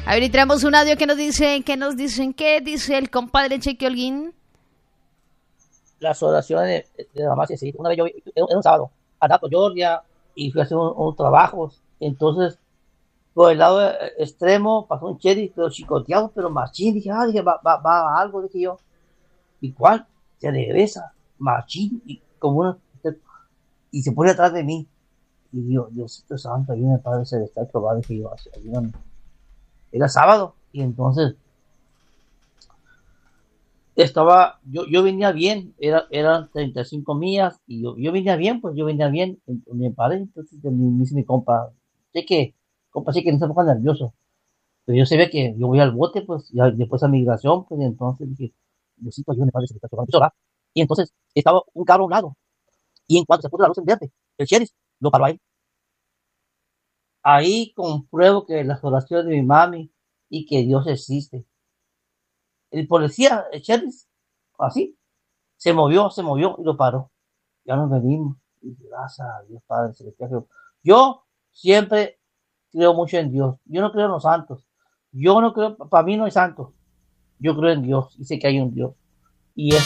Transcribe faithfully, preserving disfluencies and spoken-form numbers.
A ver, y traemos un audio que nos dice, que nos dicen, ¿qué dice el compadre Cheque Holguín? Las oraciones de, de la mamá se Una vez yo, era un sábado, a Dato, Georgia, y fui a hacer unos un trabajos. Entonces, por el lado extremo, pasó un cherry, pero chicoteado, pero machín. Dije, ah, dije, va, va, va algo, dije yo. ¿Y cuál? Se regresa, machín, y como una, y se pone atrás de mí. Y digo, Diosito Santo, ahí me Padre Celestial, Jehová, dije yo, ayúdame. Era sábado, y entonces estaba, yo, yo venía bien, era, eran treinta y cinco millas, y yo, yo venía bien, pues yo venía bien, me paré, entonces me dice mi compa, sé que, compa, sé que no se ponga nervioso, pero yo sabía que yo voy al bote, pues, y después a migración, pues, y entonces dije, Diosito, ayúdame, Padre Celestial, Jehová, empezó a orar. Y entonces estaba un carro a un lado, y en cuanto se puso la luz en verde, el sheriff lo paró ahí. Ahí compruebo que las oraciones de mi mami y que Dios existe. El policía, el sheriff, así, se movió, se movió y lo paró. Ya nos venimos. Y gracias a Dios, Padre Celestial. Yo siempre creo mucho en Dios. Yo no creo en los santos. Yo no creo, para mí no hay santos. Yo creo en Dios y sé que hay un Dios. Y es